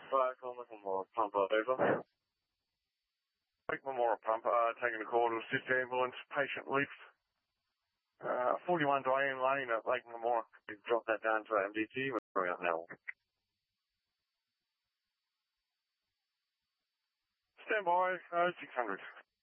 Back on Lake Memorial pump over. Lake Memorial pump, taking the call to assist ambulance, patient lift. 41 Diane Lane at Lake Memorial. Drop that down to MDT. We're going up now. Stand by, 600.